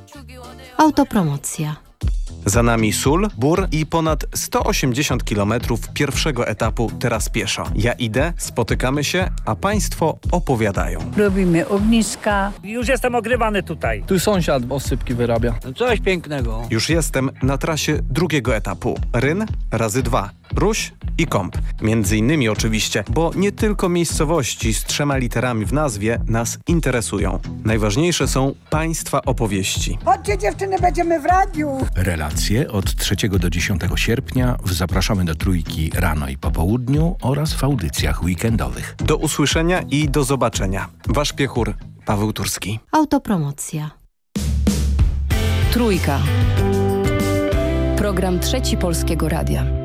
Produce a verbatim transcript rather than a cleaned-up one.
Autopromocja. Za nami Sól, Bór i ponad sto osiemdziesiąt kilometrów pierwszego etapu Teraz pieszo. Ja idę, spotykamy się, a Państwo opowiadają. Robimy ogniska. Już jestem ogrywany tutaj. Tu sąsiad osypki wyrabia. No coś pięknego. Już jestem na trasie drugiego etapu. Ryn razy dwa. Ruś i Kąp. Między innymi oczywiście, bo nie tylko miejscowości z trzema literami w nazwie nas interesują. Najważniejsze są Państwa opowieści. Chodźcie dziewczyny, będziemy w radiu. Relacje od trzeciego do dziesiątego sierpnia w Zapraszamy do Trójki rano i po południu oraz w audycjach weekendowych. Do usłyszenia i do zobaczenia. Wasz piechur Paweł Turski. Autopromocja. Trójka. Program Trzeci Polskiego Radia.